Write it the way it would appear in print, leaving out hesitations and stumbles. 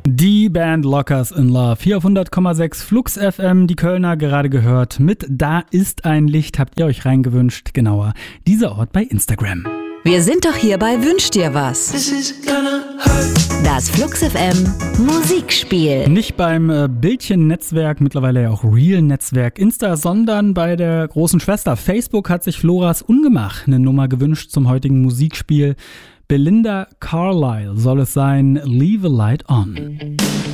Die Band Lockers in Love, hier auf 100,6 Flux FM, die Kölner gerade gehört mit Da ist ein Licht, habt ihr euch reingewünscht, genauer, dieser Ort bei Instagram. Wir sind doch hier bei Wünsch dir was. Das Flux FM Musikspiel. Nicht beim Bildchen-Netzwerk, mittlerweile ja auch Real-Netzwerk Insta, sondern bei der großen Schwester Facebook hat sich Floras Ungemach eine Nummer gewünscht zum heutigen Musikspiel. Belinda Carlisle soll es sein, Leave a Light On.